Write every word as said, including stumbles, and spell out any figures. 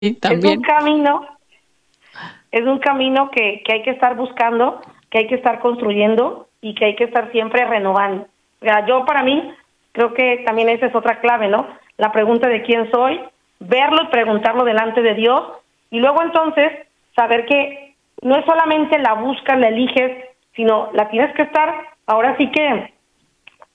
Sí, Es un también. camino, es un camino que, que hay que estar buscando, que hay que estar construyendo y que hay que estar siempre renovando. O sea, yo para mí creo que también esa es otra clave, ¿no? La pregunta de quién soy, verlo y preguntarlo delante de Dios y luego entonces saber que no es solamente la buscas, la eliges, sino la tienes que estar ahora sí que